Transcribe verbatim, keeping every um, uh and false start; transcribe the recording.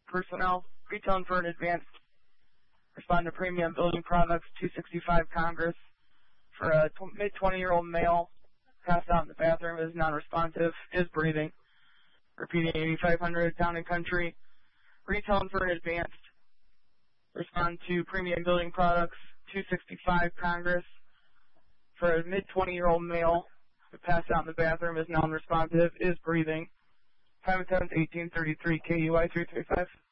personnel. Retone for an advanced. Respond to Premium Building Products, two sixty-five Congress. For a mid twenty-year-old male, passed out in the bathroom, is non-responsive, is breathing. Repeating eighty-five hundred, Town and Country. Retone for an advanced. Respond to Premium Building Products, two sixty-five Congress. For a mid twenty-year-old male, who passed out in the bathroom, is non-responsive, is breathing. Time and eighteen thirty-three, K U I three three five.